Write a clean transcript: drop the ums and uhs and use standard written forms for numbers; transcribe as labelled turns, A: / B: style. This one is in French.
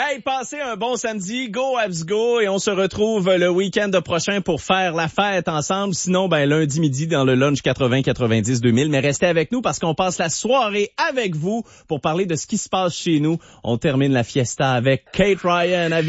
A: Hey, passez un bon samedi, go Avs go, et on se retrouve le week-end prochain pour faire la fête ensemble. Sinon, lundi midi dans le lunch 80-90-2000. Mais restez avec nous parce qu'on passe la soirée avec vous pour parler de ce qui se passe chez nous. On termine la fiesta avec Kate Ryan.